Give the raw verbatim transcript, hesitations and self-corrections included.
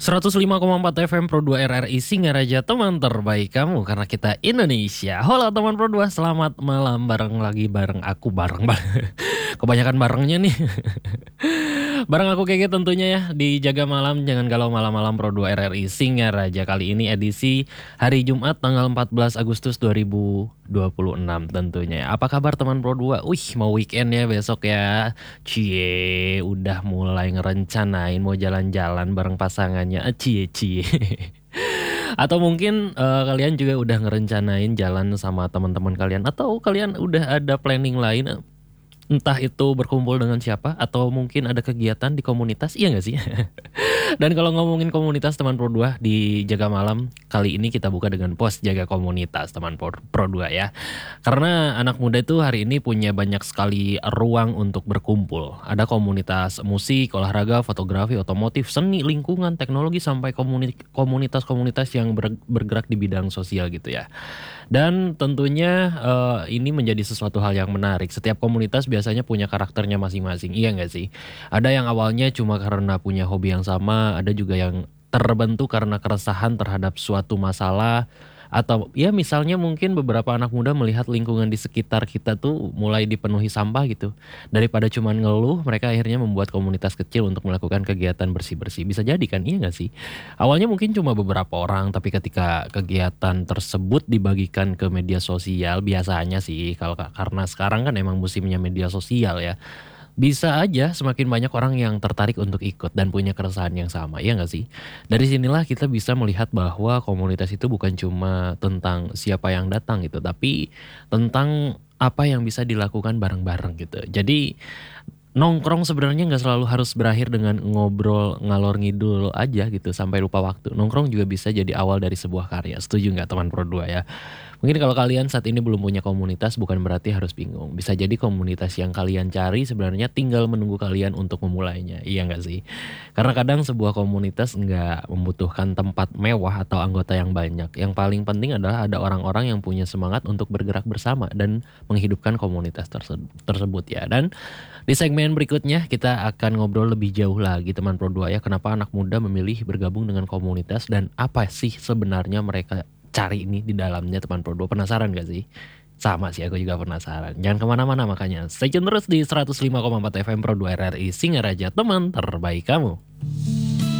seratus lima koma empat F M Pro dua R R I Singaraja, teman terbaik kamu karena kita Indonesia. Halo teman Pro dua, selamat malam, bareng lagi bareng aku bareng bareng. Kebanyakan barengnya nih. Bareng aku Keke tentunya ya di Jaga Malam, jangan galau malam-malam Pro dua R R I Singaraja. Kali ini edisi hari Jumat tanggal empat belas Agustus dua ribu dua puluh enam tentunya ya. Apa kabar teman Pro dua? Wih, mau weekend ya besok ya. Cie, udah mulai ngerencanain mau jalan-jalan bareng pasangannya. Ah, Cie, cie. Atau mungkin eh, kalian juga udah ngerencanain jalan sama teman-teman kalian, atau kalian udah ada planning lain, entah itu berkumpul dengan siapa atau mungkin ada kegiatan di komunitas, iya nggak sih? Dan kalau ngomongin komunitas teman Pro dua di Jaga Malam, kali ini kita buka dengan pos jaga komunitas teman Pro Pro dua ya. Karena anak muda itu hari ini punya banyak sekali ruang untuk berkumpul. Ada komunitas musik, olahraga, fotografi, otomotif, seni, lingkungan, teknologi, sampai komuni- komunitas-komunitas yang ber- bergerak di bidang sosial gitu ya. Dan tentunya eh, ini menjadi sesuatu hal yang menarik. Setiap komunitas biasanya punya karakternya masing-masing, iya nggak sih? Ada yang awalnya cuma karena punya hobi yang sama, ada juga yang terbentuk karena keresahan terhadap suatu masalah, atau ya misalnya mungkin beberapa anak muda melihat lingkungan di sekitar kita tuh mulai dipenuhi sampah gitu. Daripada cuman ngeluh, mereka akhirnya membuat komunitas kecil untuk melakukan kegiatan bersih-bersih. Bisa jadi kan, iya nggak sih? Awalnya mungkin cuma beberapa orang, tapi ketika kegiatan tersebut dibagikan ke media sosial, biasanya sih kalau karena sekarang kan emang musimnya media sosial ya, bisa aja semakin banyak orang yang tertarik untuk ikut dan punya keresahan yang sama, iya nggak sih? Dari sinilah kita bisa melihat bahwa komunitas itu bukan cuma tentang siapa yang datang gitu, tapi tentang apa yang bisa dilakukan bareng-bareng gitu. Jadi nongkrong sebenarnya nggak selalu harus berakhir dengan ngobrol ngalor ngidul aja gitu sampai lupa waktu. Nongkrong juga bisa jadi awal dari sebuah karya. Setuju nggak teman Pro dua ya? Mungkin kalau kalian saat ini belum punya komunitas, bukan berarti harus bingung. Bisa jadi komunitas yang kalian cari sebenarnya tinggal menunggu kalian untuk memulainya. Iya nggak sih? Karena kadang sebuah komunitas nggak membutuhkan tempat mewah atau anggota yang banyak. Yang paling penting adalah ada orang-orang yang punya semangat untuk bergerak bersama dan menghidupkan komunitas terse- tersebut ya. Dan di segmen berikutnya kita akan ngobrol lebih jauh lagi teman Pro dua ya. Kenapa anak muda memilih bergabung dengan komunitas dan apa sih sebenarnya mereka cari ini di dalamnya teman Pro dua. Penasaran gak sih? Sama sih, aku juga penasaran. Jangan kemana-mana makanya stay tune terus di seratus lima koma empat F M Pro dua R R I Singaraja, teman terbaik kamu.